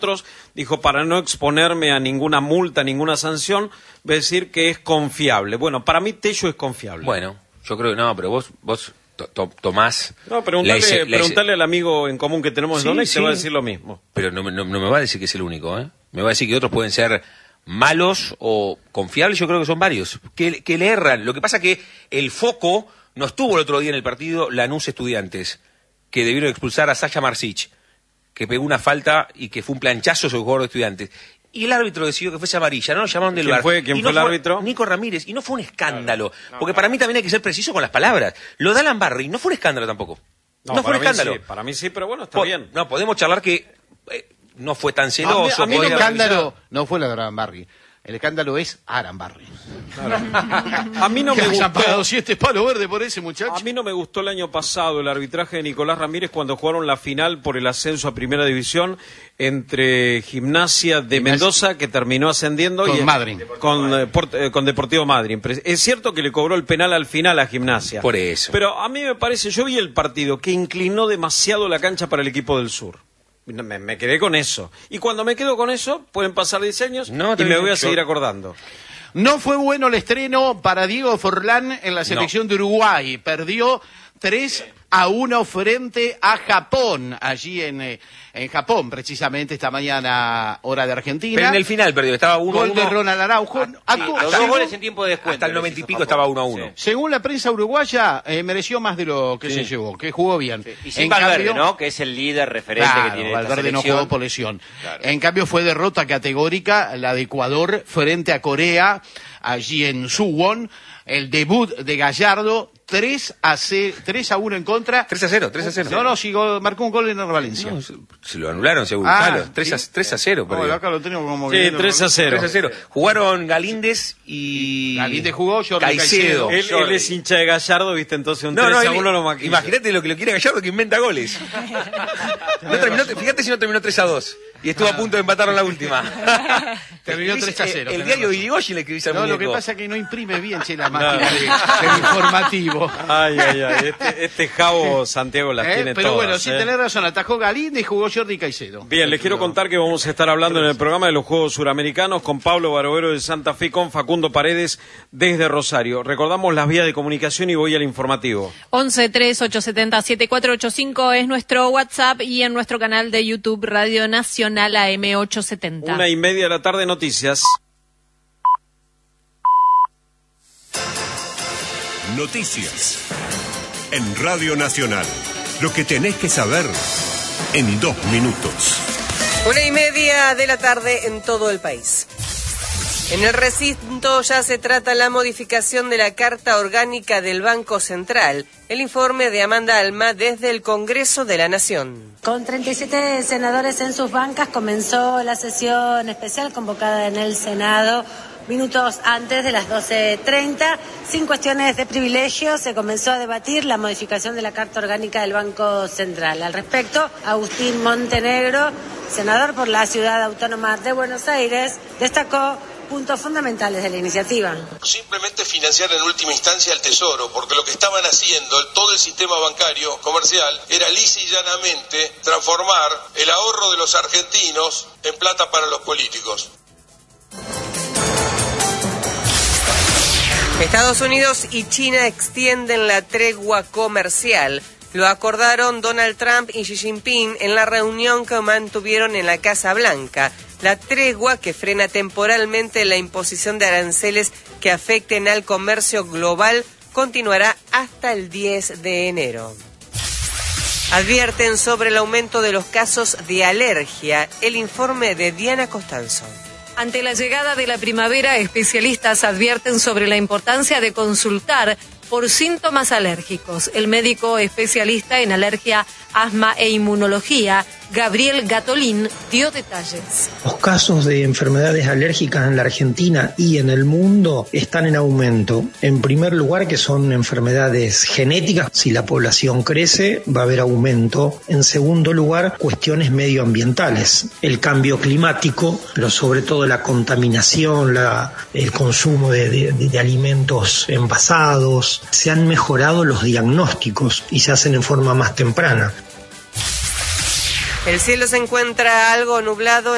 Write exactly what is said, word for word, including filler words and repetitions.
Dijo, para no exponerme a ninguna multa, ninguna sanción, voy a decir que es confiable. Bueno, para mí Tello es confiable. Bueno, yo creo que no, pero vos, vos to, to, tomás... No, preguntarle, preguntarle al amigo en común que tenemos en sí, Donex, sí. Te va a decir lo mismo. Pero no, no, no me va a decir que es el único, ¿eh? Me va a decir que otros pueden ser malos o confiables, yo creo que son varios, que, que le erran. Lo que pasa que el foco no estuvo el otro día en el partido Lanús Estudiantes, que debieron expulsar a Sasha Marsic, que pegó una falta y que fue un planchazo sobre el jugador de Estudiantes. Y el árbitro decidió que fuese amarilla, ¿no? Lo llamaron del ¿Quién bar. fue, ¿quién y fue no el árbitro? Nico Ramírez. Y no fue un escándalo. Claro. No, porque claro. Para mí también hay que ser preciso con las palabras. Lo de Alan Barry no fue un escándalo tampoco. No, no fue un escándalo. Sí, para mí sí, pero bueno, está po bien. No, podemos charlar que eh, no fue tan celoso. A mí, a mí el escándalo no fue lo de Alan Barry. El escándalo es Alan Barry. Claro. A mí no me gustó. Han pagado siete palos verdes por ese muchacho. A mí no me gustó el año pasado el arbitraje de Nicolás Ramírez cuando jugaron la final por el ascenso a Primera División entre Gimnasia de Mendoza, que terminó ascendiendo, con y Madryn. Con, eh, por, eh, con Deportivo Madryn. Es cierto que le cobró el penal al final a Gimnasia. Por eso. Pero a mí me parece, yo vi el partido que inclinó demasiado la cancha para el equipo del sur. Me, me quedé con eso. Y cuando me quedo con eso, pueden pasar diez años no, y me voy a seguir acordando. No fue bueno el estreno para Diego Forlán en la selección no. de Uruguay. Perdió tres a uno frente a Japón, allí en, eh, en Japón, precisamente esta mañana, hora de Argentina. Pero en el final perdió, estaba uno a uno. Gol de Ronald Araujo. Ah, sí, los dos goles en tiempo de descuento. Hasta el noventa y pico estaba uno a uno. Sí. Según la prensa uruguaya, eh, mereció más de lo que sí. se llevó, que jugó bien. Sí. Y sin en Valverde, cambio, ¿no? Que es el líder referente claro, que tiene Valverde esta no jugó por lesión. Claro. En cambio fue derrota categórica la de Ecuador frente a Corea, allí en Suwon. El debut de Gallardo, tres a uno en contra. tres a cero, tres a cero. No, no, sí, marcó un gol en Valencia. No, se lo anularon, seguro. Ah, claro, tres a cero. No, acá lo tenemos como sí, tres a cero. tres a cero. Jugaron Galíndez y... Galíndez jugó, Jordi Caicedo. Caicedo. Él, él es hincha de Gallardo, viste, entonces un no, tres a uno lo maquilla. Imagínate lo que lo quiere Gallardo, que inventa goles. No terminó, fíjate si no terminó tres a dos. Y estuvo ah. a punto de empatar en la última. Terminó tres a cero. El, el diario Irigoyen le escribís al No, muñeco. lo que pasa es que no imprime bien, che, la máquina no. de, del informativo. Ay, ay, ay. Este, este Javo Santiago las ¿Eh? tiene Pero todas. bueno, sí ¿eh? tenés razón. Atajó Galíndez y jugó Jordi Caicedo. Bien, les quiero contar que vamos a estar hablando en el programa de los Juegos Suramericanos con Pablo Barovero de Santa Fe, con Facundo Paredes desde Rosario. Recordamos las vías de comunicación y voy al informativo. once tres ocho siete cero siete cuatro ocho cinco es nuestro WhatsApp y en nuestro canal de YouTube Radio Nacional A M ochocientos setenta. Una y media de la tarde, noticias. Noticias en Radio Nacional. Lo que tenés que saber en dos minutos. Una y media de la tarde en todo el país. En el recinto ya se trata la modificación de la Carta Orgánica del Banco Central. El informe de Amanda Alma desde el Congreso de la Nación. Con treinta y siete senadores en sus bancas comenzó la sesión especial convocada en el Senado minutos antes de las doce treinta. Sin cuestiones de privilegio se comenzó a debatir la modificación de la Carta Orgánica del Banco Central. Al respecto, Agustín Montenegro, senador por la Ciudad Autónoma de Buenos Aires, destacó puntos fundamentales de la iniciativa. Simplemente financiar en última instancia al Tesoro, porque lo que estaban haciendo todo el sistema bancario comercial era lisa y llanamente transformar el ahorro de los argentinos en plata para los políticos. Estados Unidos y China extienden la tregua comercial. Lo acordaron Donald Trump y Xi Jinping en la reunión que mantuvieron en la Casa Blanca. La tregua, que frena temporalmente la imposición de aranceles que afecten al comercio global, continuará hasta el diez de enero. Advierten sobre el aumento de los casos de alergia. El informe de Diana Costanzo. Ante la llegada de la primavera, especialistas advierten sobre la importancia de consultar por síntomas alérgicos. El médico especialista en alergia, asma e inmunología, Gabriel Gatolín, dio detalles. Los casos de enfermedades alérgicas en la Argentina y en el mundo están en aumento. En primer lugar, que son enfermedades genéticas. Si la población crece, va a haber aumento. En segundo lugar, cuestiones medioambientales. El cambio climático, pero sobre todo la contaminación, la, el consumo de, de, de alimentos envasados. Se han mejorado los diagnósticos y se hacen en forma más temprana. El cielo se encuentra algo nublado.